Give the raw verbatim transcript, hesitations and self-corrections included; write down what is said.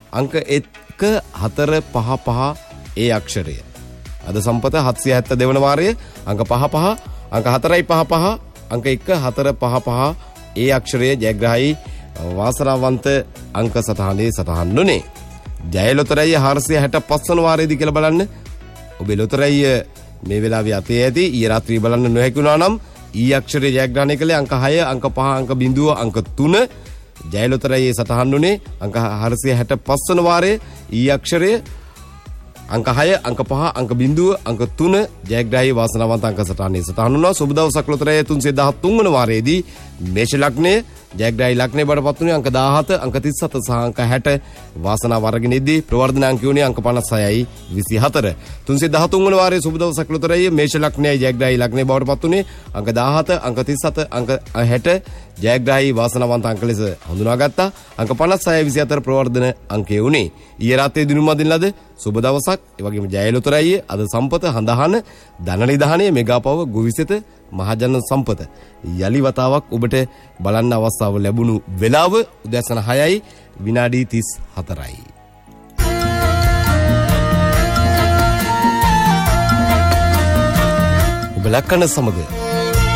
අංක එක හතර පහ පහ ඒ අක්ෂරය. අද සම්පත හත්සිය හැත්තෑ දෙවන වාරයේ අංක පහ පහ අංක හතරයි පහ පහ අංක එක හතර පහ පහ ඒ අක්ෂරය ජයග්‍රාහී වාසනාවන්ත අංක සටහනේ සටහන් වුණේ. ජය ලොතරැයි හාරසිය හැටපස් වන වාරයේදී කියලා බලන්න. ඔබේ ලොතරැයි මේ වෙලාවේ අතේ ඇති. ඊයේ රාත්‍රියේ බලන්න නොහැකි වුණා නම් ඊ අක්ෂරය ජයග්‍රහණය කළේ අංක හය අංක පහ අංක බිංදුව අංක තුන. ජය ලොතරැයි සටහන් වුණේ අංක හාරසිය හැටපස් වන වාරයේ ඊ අක්ෂරය අංක හය අංක පහ අංක බිංදුව අංක තුන ජයග්‍රාහී වාසනාවන්ත අංක සටහනේ සටහන් වුණා. සුබ දවසක් ලොතරැයි තුන්සිය දහතුන් වන වාරයේදී මේෂ ලග්නයේ ජයග්‍රාහී ලග්නයේ බඩපත් වුණේ අංක දාහත අංක තිස් හත සහ අංක හැට වාසනාව අරගෙන ඉද්දී ප්‍රවර්ධන අංක වුණේ අංක පනස් හයයි විසිහතර. තුන්සිය දහතුන් වන වාරයේ සුබ දවසක් ලොතරැයි මේෂ ලග්නයේ ජයග්‍රාහී ලග්නයේ බඩපත් වුණේ අංක දාහත අංක තිස් හත අංක හැට ජයග්‍රාහී වාසනාවන්ත අංක ලෙස හඳුනාගත්තා. අංක පනස් හයයි විසිහතර ප්‍රවර්ධන අංකය වුණේ. ඊයේ රාත්‍රියේ දිනුම් අදින ලද සුබ දවසක්. ඒ වගේම ජය ලොතරැයි අද සම්පත හඳහන ධනනිධානයේ මෙගාපව ගුවිසෙත මහජන සම්පත යලි වතාවක් ඔබට බලන්න අවස්ථාව ලැබුණු වෙලාව උදෑසන හයයි විනාඩි තිස් හතරයි. ඔබ ලක්කන සමග